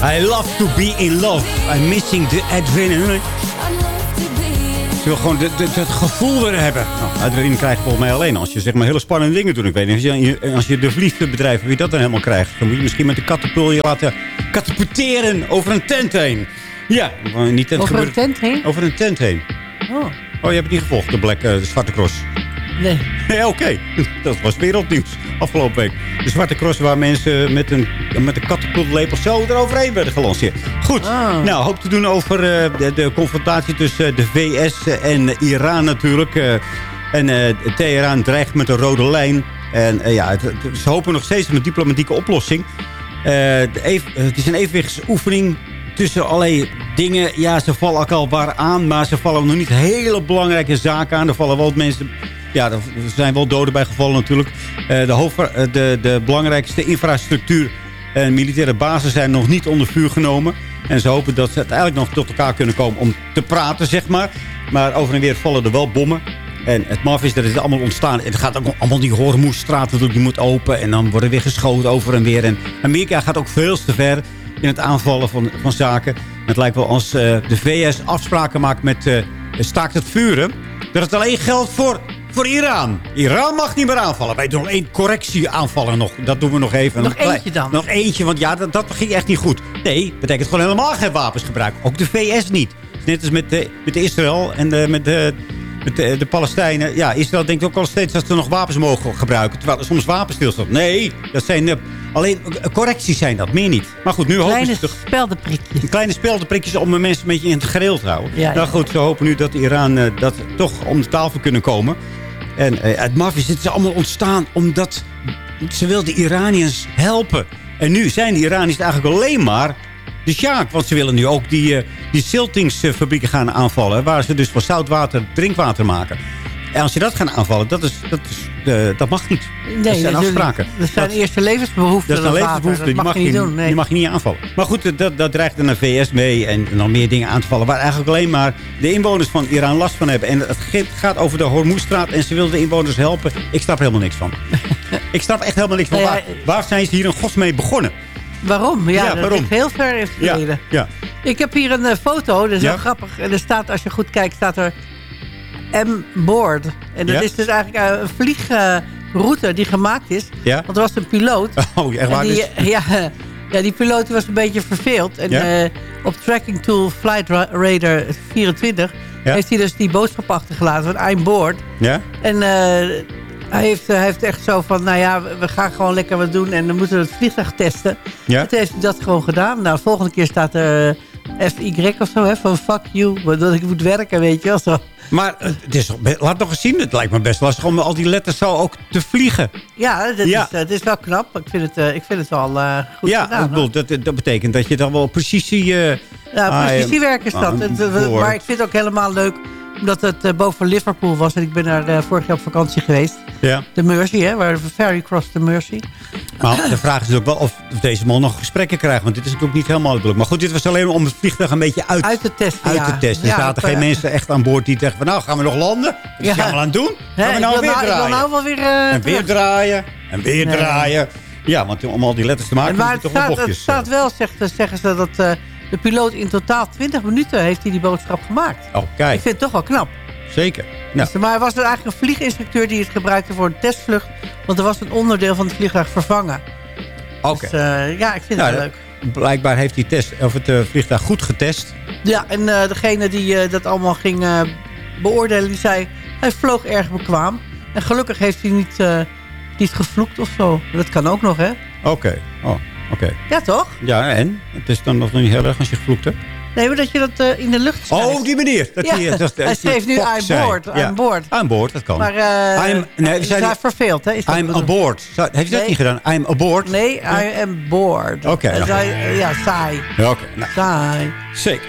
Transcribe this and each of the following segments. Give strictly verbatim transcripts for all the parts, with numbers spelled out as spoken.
I love to be in love. I'm missing the adrenaline. Je wil gewoon het gevoel weer hebben. Nou, adrenaline krijg je volgens mij alleen als je zeg maar hele spannende dingen doet. Ik weet niet, als je, als je de vliegbedrijf, wie dat dan helemaal krijgt. Dan moet je misschien met de katapul je laten katapulteren over een tent heen. Ja, niet tent over gebeurt, een tent heen? Over een tent heen. Oh. Oh, je hebt het niet gevolgd, de, Black, uh, de Zwarte Cross. Nee. Nee, oké. Okay. Dat was wereldnieuws afgelopen week. De Zwarte Cross waar mensen met een, met een katapultlepel zo eroverheen werden gelanceerd. Goed, oh. Nou, hoop te doen over uh, de, de confrontatie tussen de V S en Iran natuurlijk. Uh, en uh, Teheran dreigt met een rode lijn. En uh, ja, het, het, ze hopen nog steeds op een diplomatieke oplossing. Uh, de even, uh, het is een evenwichtsoefening tussen allerlei dingen. Ja, ze vallen ook al waar aan, maar ze vallen nog niet hele belangrijke zaken aan. Er vallen wel mensen... Ja, er zijn wel doden bij gevallen natuurlijk. Uh, de, hoofd, uh, de, de belangrijkste infrastructuur en militaire bases zijn nog niet onder vuur genomen. En ze hopen dat ze uiteindelijk nog tot elkaar kunnen komen om te praten, zeg maar. Maar over en weer vallen er wel bommen. En het maf is dat het allemaal ontstaan. En het gaat ook allemaal die Hormuzstraat natuurlijk, die moet open. En dan worden weer geschoten over en weer. En Amerika gaat ook veel te ver in het aanvallen van, van zaken. En het lijkt wel als uh, de V S afspraken maakt met uh, staakt het vuren. Dat het alleen geldt voor... Voor Iran. Iran mag niet meer aanvallen. Wij doen nog één correctie aanvallen nog. Dat doen we nog even. Nog eentje dan? Nog eentje, want ja, dat, dat ging echt niet goed. Nee, betekent gewoon helemaal geen wapens gebruiken. Ook de V S niet. Net als met, de, met Israël en de, met, de, met de, de Palestijnen. Ja, Israël denkt ook al steeds dat ze nog wapens mogen gebruiken. Terwijl er soms wapenstilstand. Nee, dat zijn uh, alleen uh, correcties zijn dat, meer niet. Maar goed, nu hopen kleine ze toch... speldenprikjes. Kleine speldenprikjes om de mensen een beetje in het gereel te houden. Ja, nou ja. goed, ze hopen nu dat Iran uh, dat toch om de tafel kunnen komen. En uh, het maf is, dit is allemaal ontstaan omdat ze wilden de Iraniërs helpen. En nu zijn de Iraniërs eigenlijk alleen maar de sjaak. Want ze willen nu ook die, uh, die ziltingsfabrieken gaan aanvallen. Waar ze dus van zoutwater drinkwater maken. En als je dat gaat aanvallen, dat, is, dat, is, uh, dat mag niet. Nee, dat zijn afspraken. Dat zijn dat, eerste levensbehoeften. Dat zijn levensbehoeften, die mag, mag je niet doen. Nee. Die mag je niet aanvallen. Maar goed, dat, dat dreigt dan de V S mee en nog meer dingen aan te vallen. Waar eigenlijk alleen maar de inwoners van Iran last van hebben. En het gaat over de Hormuzstraat en ze willen de inwoners helpen. Ik snap er helemaal niks van. Ik snap echt helemaal niks van. Waar, waar zijn ze hier in gods mee begonnen? Waarom? Ja, ja dat waarom? ligt heel ver heeft geleden. Ja, ja. Ik heb hier een uh, foto, dat is ja? heel grappig. En er staat, als je goed kijkt, staat er M-board. En dat ja? is dus eigenlijk uh, een vliegroute uh, die gemaakt is. Ja? Want er was een piloot. Oh, echt waar? Die, dus... ja, ja, die piloot die was een beetje verveeld. En ja? uh, op tracking tool Flight Radar vierentwintig... Ja? heeft hij dus die boodschap achtergelaten van I'm board. Ja? En... Uh, Hij heeft, hij heeft echt zo van, nou ja, we gaan gewoon lekker wat doen en dan moeten we het vliegtuig testen. Ja? Toen heeft hij dat gewoon gedaan. Nou, de volgende keer staat er F Y of zo, hè, van fuck you, dat ik moet werken, weet je wel zo. Maar het is, laat nog eens zien, het lijkt me best lastig om al die letters zo ook te vliegen. Ja, dat ja. Is, uh, het is wel knap. Ik vind het, uh, ik vind het wel uh, goed ja, gedaan. Ja, dat, dat betekent dat je dan wel precisie... Uh, ja, precisiewerk is dat. Het, maar ik vind het ook helemaal leuk... Omdat het uh, boven Liverpool was. En ik ben daar uh, vorig jaar op vakantie geweest. Ja. De Mersey, hè. Waar de ferry cross de Mersey. Maar de vraag is ook wel of deze man nog gesprekken krijgt. Want dit is natuurlijk niet helemaal leuk. Maar goed, dit was alleen om het vliegtuig een beetje uit, uit te testen. Uit ja. te testen. Er ja, zaten geen uh, mensen echt aan boord die zeggen van... Nou, gaan we nog landen? Wat ja. gaan we aan het doen? Gaan we nou weer nou, draaien? Ik wil nou wel weer... Uh, en weer draaien. En weer nee. draaien. Ja, want om al die letters te maken... En maar het, staat, het staat wel, zegt, zeggen ze, dat uh, de piloot in totaal twintig minuten heeft hij die boodschap gemaakt. Oh, kijk. Ik vind het toch wel knap. Zeker. Ja. Dus, maar er was er eigenlijk een vlieginstructeur die het gebruikte voor een testvlucht. Want er was een onderdeel van het vliegtuig vervangen. Oké. Okay. Dus, uh, ja, ik vind ja, het leuk. Blijkbaar heeft die test, of het uh, vliegtuig goed getest. Ja, en uh, degene die uh, dat allemaal ging uh, beoordelen, die zei... Hij vloog erg bekwaam. En gelukkig heeft hij niet, uh, niet gevloekt of zo. Dat kan ook nog, hè? Oké. Okay. Oh, oké. Okay. Ja, toch? Ja, en? Het is dan nog niet heel erg als je gevloekt hebt? Nee, maar dat je dat uh, in de lucht schrijft. Oh, op die manier. Dat ja. die, dat, dat, hij schreef nu I'm board. Ja. I'm board. I'm board, dat kan. Maar uh, I'm, nee, is hij verveeld, hè? Is I'm aboard. Heeft hij nee. dat niet gedaan? I'm aboard? Nee, ja. I am bored. Oké. Okay, uh, ja, saai. Ja, oké. Okay, nou. Saai. Zeker.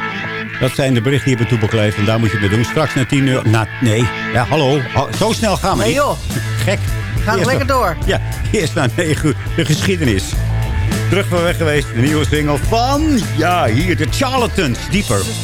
Dat zijn de berichten die op het toepel leven. En daar moet je het mee doen. Straks na tien uur. Na, nee. Ja, hallo. Zo snel gaan we nee, niet. joh. Gek. Ga nog lekker door. Ja, eerst naar negen uur. De geschiedenis. Terug van weg geweest. De nieuwe single van... Ja, hier. De Charlatans. Dieper.